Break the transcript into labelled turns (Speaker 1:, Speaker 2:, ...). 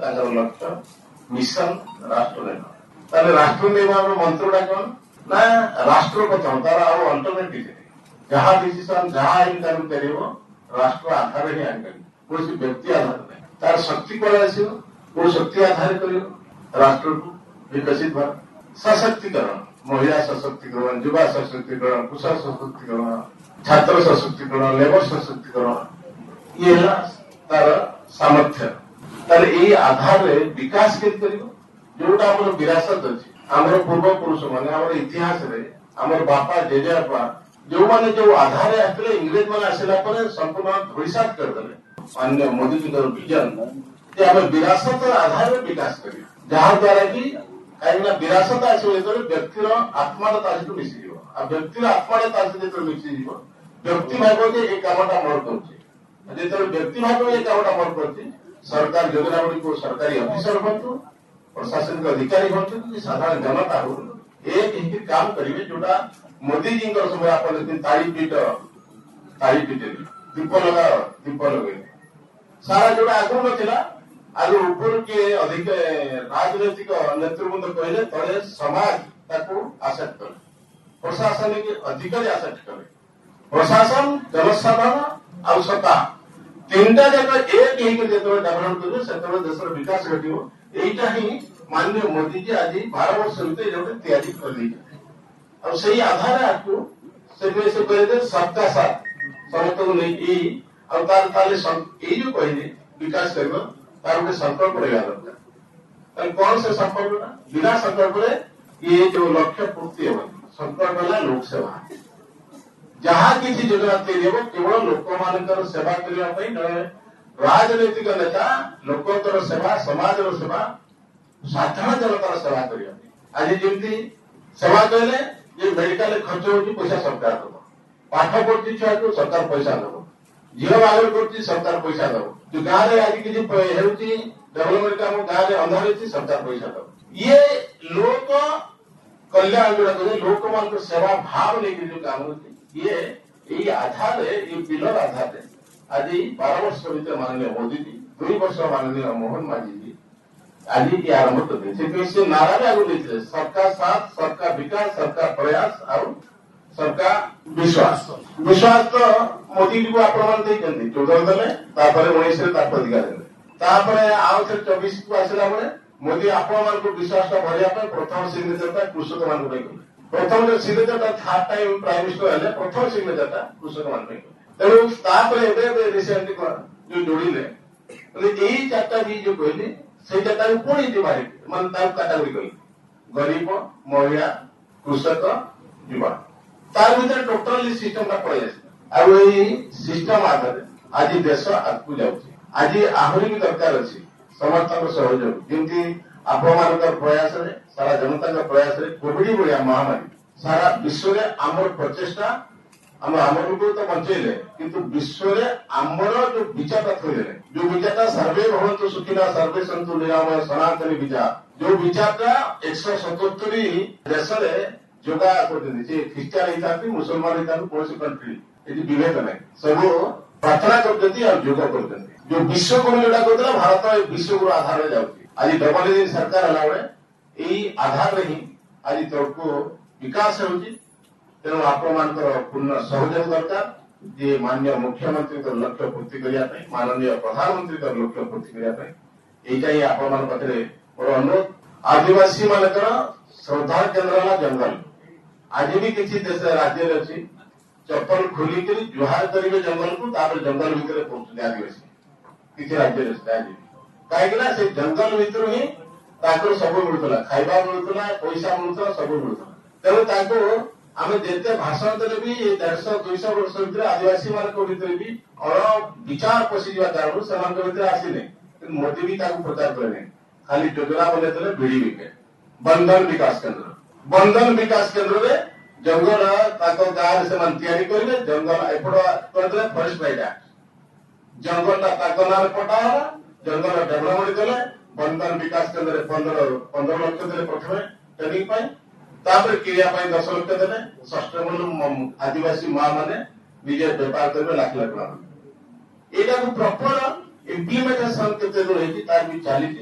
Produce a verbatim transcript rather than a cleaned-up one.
Speaker 1: लक्ष्य मिशन राष्ट्र निर्माण राष्ट्र निर्माण मंत्र गुड़ा कौन ना राष्ट्र प्रथम तार अल्टरनेटिव जहाँ डिसीजन जहाँ आईन कानून कर राष्ट्र आधार ही आईन कौन व्यक्ति आधार नहीं तार शक्ति कौन आस शक्ति आधार कर राष्ट्र को विकसित भारत सशक्तिकरण महिला सशक्तिकरण युवा सशक्तिकरण कुशल सशक्तिकरण छात्र सशक्तिकरण लेबर सशक्तिकरण ये तार सामर्थ्य तार ये आधार विकास के जोटा आम विरासत अच्छी आम पूर्व पुरुष मैंने आम इतिहास आम बापा जेजेबापा जो मैंने जो आधार आते इंग्रेज मैंने आसला संपूर्ण धूलिसात करदे माननीय मोदी जी विजन आम विरासत आधार विकास कर जहाँ द्वारा कि कहीं विरासत आसो व्यक्तिर आत्माटा मिशीज व्यक्तिर आत्माटा मिशीज व्यक्ति भाव ये कामटा मोर कर व्यक्ति भाव ये कामटा मोर कर सरकार योजना गुड़ी सरकारी अफिसर हूँ प्रशासनिक अधिकारी हूँ कि साधारण जनता हो एक काम करेंगे जोटा मोदी जी समय आप ताली पीट ताली पीटे दीप लगा दीप लगे सारा जोटा आगु ना आज ऊपर किए अधिक राजनैतिक नेतृवृंद कहले तले समाज ताको आसेप्ट करे प्रशासनिक अधिकारी आसेप्ट करे प्रशासन जनसाधारण और सत्ता तीन टा जाक एक जो डेभलप करेंगे से देशर विकास घटो यहीटा ही माननीय मोदी जी आज बारह वर्ष भितर जो तैयारी कर से आधार आपको से कहते सबका साथ समस्त को नहीं जो कहले विकास कर तार गोटे संकल्प रहा दरकार कौन से संकल्प ना बिना संकल्प ये जो लक्ष्य पूर्ति हो संकल्प है लोक सेवा जहाँ किसी योजना तैयारी हो केवल लोक मान सेवा करने राजनैतिक नेता लोकर सेवा समाज सेवा साधारण जनतार सेवा करने आज जमी सेवा कहले ये मेडिकल खर्च हो पैसा सरकार दब पाठ पढ़ी छुआ को सरकार पैसा दब झील बाहर कर सरकार पैसा दब जो गाँव में आज किसी डेभलपमेंट काम गाँव में अंधार सरकार पैसा दब ये लोक कल्याण जोड़ा कहे लोक मान सेवा भाव लेकिन जो काम होती ये ये आधार ये पिलर आधार आज बारह वर्ष भर माननीय मोदी जी दुई वर्ष माननीय मोहन मांझी जी आज ये आरंभ करते से नारा भी आगे लेते सबका साथ सबका विकास सबका प्रयास और सबका विश्वास विश्वास तो मोदी जी को आपण चौदह देले उन्नीस अधिकार आउ थे चौबीस को आसला बेले मोदी आपण विश्वास भरवा प्रथम सिग्नेचर कृषक मान प्रथम जो signature third time prime minister है प्रथम सिग्नेचर कृषक मान तेणु रिसेंटली जो जोड़े यही चार्टा भी जो कहली से चार्टा पुणी जो बाहर मानते कैटागोरी कही गरीब महिला कृषक युवा तार भीतर टोटाली सिस्टम पड़े सिस्टम आधार आज देश आगे जाऊँगी आज आहरी भी दरकार अच्छी समस्त सहयोग जमी आपण प्रयास सारा जनता प्रयास कोविड भाया महामारी सारा विश्व में आमर प्रचेषा आम आमर को तो बचेले किंतु विश्व में आमर जो विचारटा थोड़े जो विचारटा सर्वे भवन्तु सुखिनः सर्वे सन्तु निरामय सनातनी विचार जो विचारटा एक सौ सतहत्तरी देश जोगा ख्रीस्टान होता मुसलमान होता कौन कंट्री ये विभेद नहीं सब प्रार्थना करते योग करते जो विश्वगुरु जोटा कहते भारत विश्वगुरु आधार जाऊँगी आज डबल इंजिन सरकार है यही आधार ही आज तक विकास तेणु आपण पूर्ण सहयोग दरकार जे माननीय मुख्यमंत्री लक्ष्य पूर्ति करने माननीय प्रधानमंत्री लक्ष्य पूर्ति करने यही आपण पाखे मोर अनुरोध आदिवासी मानकर श्रद्धा केन्द्र है जंगल आज भी किसी देश राज्य अच्छी चप्पल खोलिक जुहार करेंगे जंगल को तापर जंगल भितर पहुंचते आदिवासी किसी राज्य कहीं से जंगल भितर ही सब मिलूला खाइबा मिलूला पैसा मिलूला सब मिलूला तेणु आम जिते भाषण देले भी देश दुईश वर्ष भर आदिवासी मान भर भी अण विचार पशिजा कारण से आसिले मोदी भी प्रचार करें खाली योजना बनते भिड़ी विके बंधन विकास केन्द्र बंधन विकास केन्द्र में जंगल गाँव से तैयारी करेंगे जंगल एपटे फरेस्ट राइट एक्ट जंगल ना पटा जंगल डेभलपमेंट कले बंधन विकास केन्द्र पंद्रह पंद्रह लक्ष दे प्रथम ट्रेनिंग तापर क्रिया दस लक्ष देने सस्टेनेबल आदिवासी माँ मैंने निजे बेपार करेंगे लाख लाख यहाँ प्रॉपर इम्प्लीमेंटेशन के चली